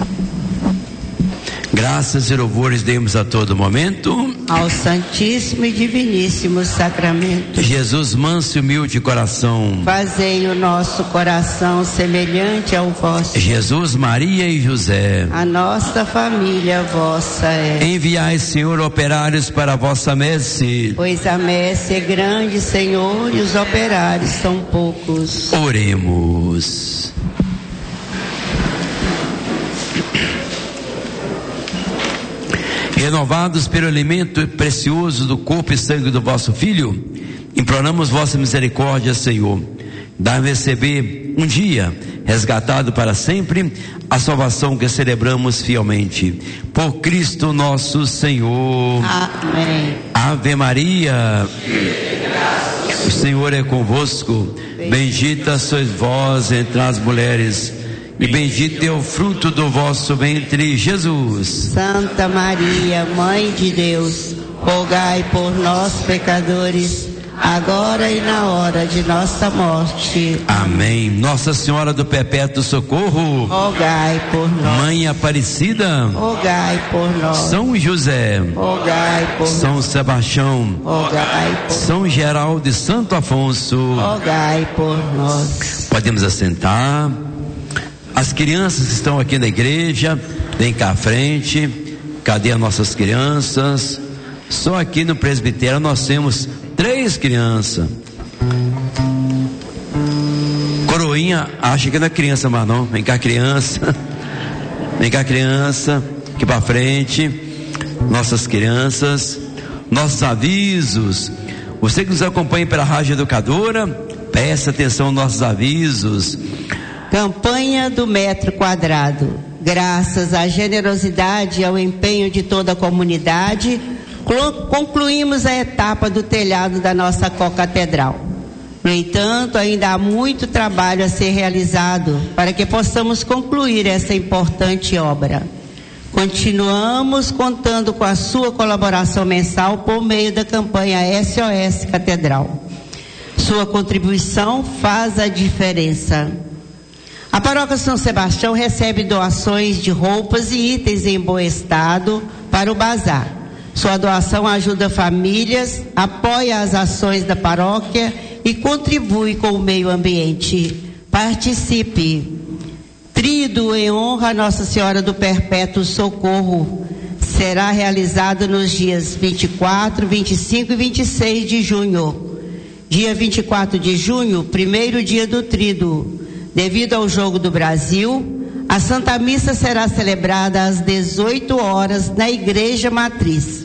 Graças e louvores demos a todo momento ao Santíssimo e Diviníssimo Sacramento. Jesus, manso e humilde coração, fazei o nosso coração semelhante ao vosso. Jesus, Maria e José, a nossa família vossa é. Enviai, Senhor, operários para a vossa messe, pois a messe é grande, Senhor, e os operários são poucos. Oremos. Renovados pelo alimento precioso do corpo e sangue do vosso Filho, imploramos vossa misericórdia, Senhor. Dá-me receber um dia, resgatado para sempre, a salvação que celebramos fielmente. Por Cristo nosso Senhor. Amém. Ave Maria. O Senhor é convosco. Bendita sois vós entre as mulheres, e bendito é o fruto do vosso ventre, Jesus. Santa Maria, Mãe de Deus, rogai por nós, pecadores, agora e na hora de nossa morte. Amém. Nossa Senhora do Perpétuo Socorro, rogai por nós. Mãe Aparecida, rogai por nós. São José, rogai por São nós. Sebastião, rogai por São Geraldo e Santo Afonso, rogai por nós. Podemos assentar. As crianças que estão aqui na igreja, vem cá à frente. Cadê as nossas crianças? Só aqui no presbitério nós temos 3 crianças. Coroinha acha que não é criança, mas não. Vem cá, criança. Vem cá, criança. Aqui pra frente. Nossas crianças. Nossos avisos. Você que nos acompanha pela Rádio Educadora, preste atenção nos nossos avisos. Campanha do metro quadrado. Graças à generosidade e ao empenho de toda a comunidade, concluímos a etapa do telhado da nossa co-catedral. No entanto, ainda há muito trabalho a ser realizado para que possamos concluir essa importante obra. Continuamos contando com a sua colaboração mensal por meio da campanha SOS Catedral. Sua contribuição faz a diferença. A Paróquia São Sebastião recebe doações de roupas e itens em bom estado para o bazar. Sua doação ajuda famílias, apoia as ações da paróquia e contribui com o meio ambiente. Participe. Tríduo em honra a Nossa Senhora do Perpétuo Socorro será realizado nos dias 24, 25 e 26 de junho. Dia 24 de junho, primeiro dia do Tríduo. Devido ao Jogo do Brasil, a Santa Missa será celebrada às 18 horas na Igreja Matriz.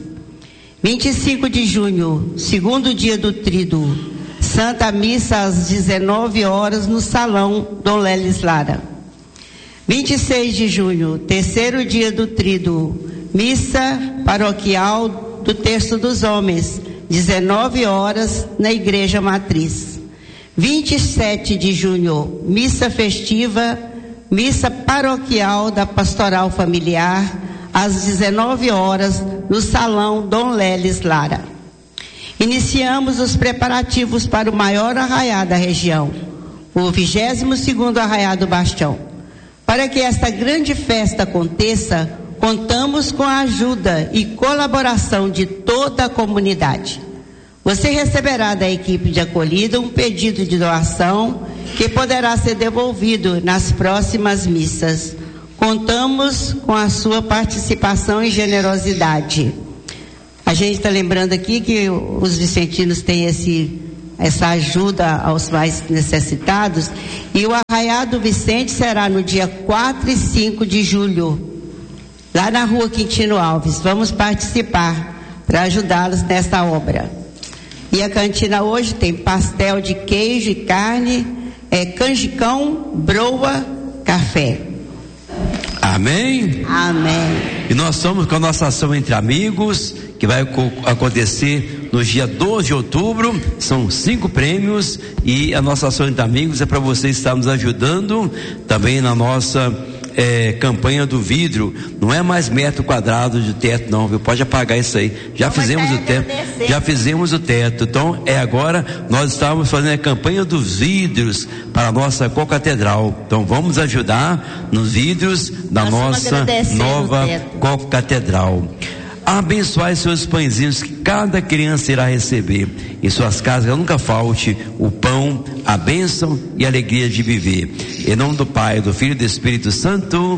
25 de junho, segundo dia do Tríduo, Santa Missa às 19 horas no Salão Dom Lelis Lara. 26 de junho, terceiro dia do Tríduo, Missa Paroquial do Terço dos Homens, 19 horas na Igreja Matriz. 27 de junho, missa festiva, missa paroquial da Pastoral Familiar, às 19 horas, no Salão Dom Lelis Lara. Iniciamos os preparativos para o maior arraiá da região, o 22º Arraiá do Bastião. Para que esta grande festa aconteça, contamos com a ajuda e colaboração de toda a comunidade. Você receberá da equipe de acolhida um pedido de doação que poderá ser devolvido nas próximas missas. Contamos com a sua participação e generosidade. A gente está lembrando aqui que os vicentinos têm essa ajuda aos mais necessitados, e o Arraiá do Vicente será no dia 4 e 5 de julho, lá na Rua Quintino Alves. Vamos participar para ajudá-los nessa obra. E a cantina hoje tem pastel de queijo e carne, canjicão, broa, café. Amém? Amém. E nós estamos com a nossa ação Entre Amigos, que vai acontecer no dia 12 de outubro. São 5 prêmios e a nossa ação Entre Amigos é para você estar nos ajudando também na nossa campanha do vidro, não é mais metro quadrado de teto não, viu? Pode apagar isso aí, já fizemos o teto, então agora nós estamos fazendo a campanha dos vidros para a nossa concatedral, então vamos ajudar nos vidros da nossa nova concatedral. Abençoai seus pãezinhos que cada criança irá receber em suas casas, que nunca falte o pão, a bênção e a alegria de viver. Em nome do Pai, do Filho e do Espírito Santo.